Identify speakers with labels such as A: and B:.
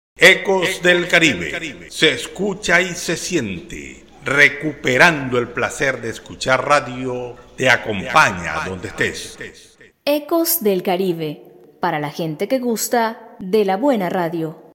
A: Ecos del Caribe. Se escucha y se siente. Recuperando el placer de escuchar radio, te acompaña donde estés.
B: Ecos del Caribe. Para la gente que gusta de la buena radio.